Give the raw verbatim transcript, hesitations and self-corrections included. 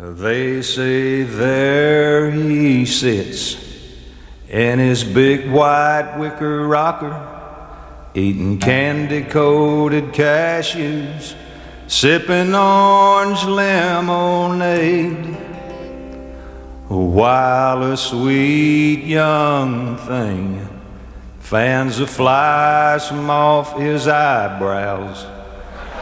They say there he sits in his big white wicker rocker, eating candy-coated cashews, sipping orange lemonade, while a sweet young thing fans the flies from off his eyebrows